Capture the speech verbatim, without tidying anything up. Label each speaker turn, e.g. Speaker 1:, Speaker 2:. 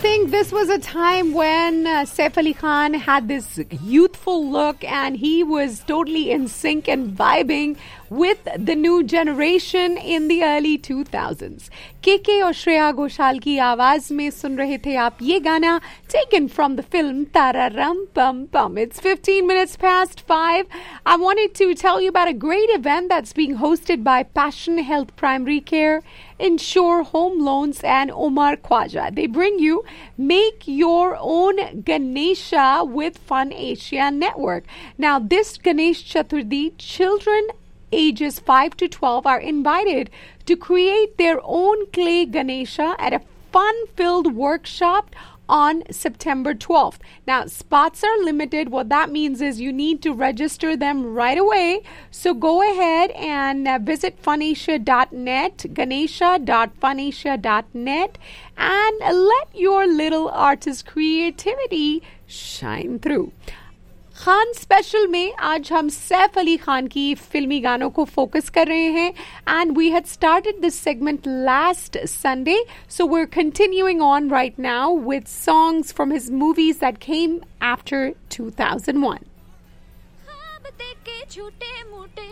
Speaker 1: think this was a time when uh, Saif Ali Khan had this youthful look and he was totally in sync and vibing with the new generation in the early two thousands. K K और श्रेया घोषाल की आवाज में सुन रहे थे आप ये गाना taken from the film Tararam Pum Pum. It's fifteen minutes past five. I wanted to tell you about a great event that's being hosted by Passion Health Primary Care, Insure Home Loans and Omar Khwaja. They bring you Make Your Own Ganesha with Fun Asia Network. Now this Ganesh Chaturthi, children ages five to twelve are invited to create their own clay Ganesha at a fun-filled workshop on September twelfth. Now, spots are limited. What that means is you need to register them right away. So go ahead and uh, visit funasia dot net, ganesha dot funasia dot net, and let your little artist creativity shine through. Khan special में आज हम सैफ अली खान की फिल्मी गानों को focus कर रहे हैं and we had started this segment last Sunday so we are continuing on right now with songs from his movies that came after two thousand one.